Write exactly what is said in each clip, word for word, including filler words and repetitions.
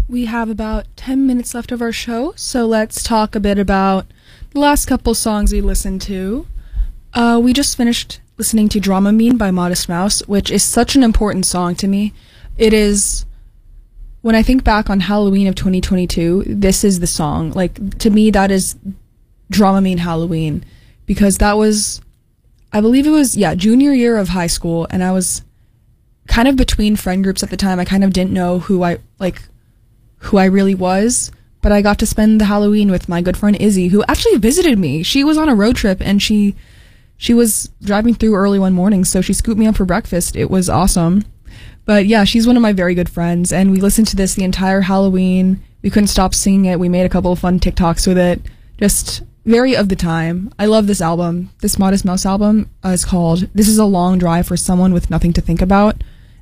We have about ten minutes left of our show, so let's talk a bit about the last couple songs we listened to. Uh, we just finished listening to Dramamine by Modest Mouse, which is such an important song to me. It is, when I think back on Halloween of twenty twenty-two, this is the song. Like, to me, that is Dramamine Halloween, because that was, I believe it was, yeah, junior year of high school, and I was kind of between friend groups at the time. I kind of didn't know who I, like, who I really was, but I got to spend the Halloween with my good friend Izzy, who actually visited me. She was on a road trip, and she she was driving through early one morning, so she scooped me up for breakfast. It was awesome. But yeah, she's one of my very good friends, and we listened to this the entire Halloween. We couldn't stop singing it. We made a couple of fun TikToks with it. Just very of the time. I love this album. This Modest Mouse album uh, is called This Is a Long Drive for Someone with Nothing to Think About.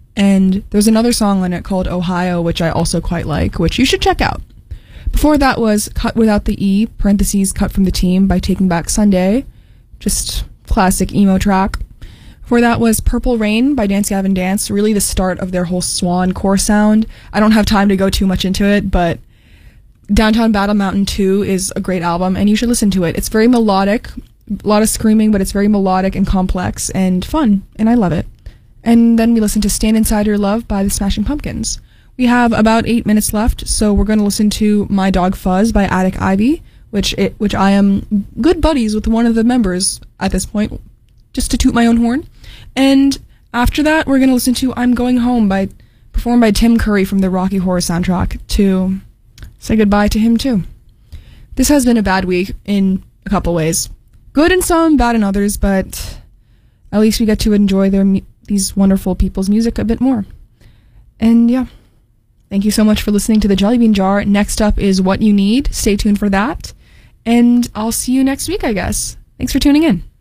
And there's another song on it called Ohio, which I also quite like, which you should check out. Before that was Cut Without the E, parentheses, Cut from the Team by Taking Back Sunday. Just classic emo track. Before that was Purple Rain by Dance Gavin Dance, really the start of their whole Swan core sound. I don't have time to go too much into it, but Downtown Battle Mountain two is a great album, and you should listen to it. It's very melodic, a lot of screaming, but it's very melodic and complex and fun, and I love it. And then we listened to Stand Inside Your Love by the Smashing Pumpkins. We have about eight minutes left, so we're going to listen to My Dog Fuzz by Attic Ivy, which it, which I am good buddies with one of the members at this point, just to toot my own horn. And after that, we're going to listen to I'm Going Home, by performed by Tim Curry from the Rocky Horror soundtrack, to say goodbye to him too. This has been a bad week in a couple ways. Good in some, bad in others, but at least we get to enjoy their mu- these wonderful people's music a bit more. And yeah, thank you so much for listening to the Jelly Bean Jar. Next up is What You Need. Stay tuned for that. And I'll see you next week, I guess. Thanks for tuning in.